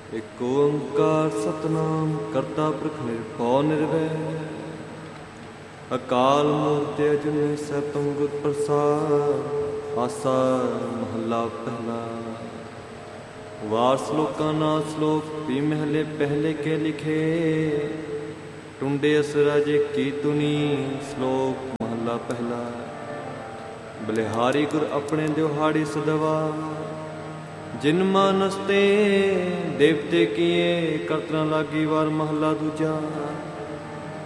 ਇਕ ਓੰਕਾਰ ਸਤਿਨਾਮ ਕਰਤਾ ਪੁਰਖ ਨਿਰਭਉ ਨਿਰਵੈਰ ਅਕਾਲ ਮੂਰਤਿ ਅਜੂਨੀ ਸੈਭੰ ਗੁਰ ਪ੍ਰਸਾਦਿ। ਆਸਾ ਮਹੱਲਾ ਪਹਿਲਾ। ਵਾਰ ਸਲੋਕਾਂ ਨਾ ਸਲੋਕ ਵੀ ਮਹਲੇ ਪਹਿਲੇ ਕੇ ਲਿਖੇ। ਟੁੰਡੇ ਅਸਰਾਜੇ ਕੀ ਤੁਨੀ ਸਲੋਕ ਮਹੱਲਾ ਪਹਿਲਾ। ਬਲਿਹਾਰੀ ਗੁਰ ਆਪਣੇ ਦਿਹਾੜੀ ਸਦਵਾ ਜਿਨ ਮਾਨਸ ਤੇ ਦੇਵਤੇ ਕੀਏ ਕਰਤਨਾ ਲਾਗੀ ਵਾਰ ਮਹੱਲਾ ਦੂਜਾ।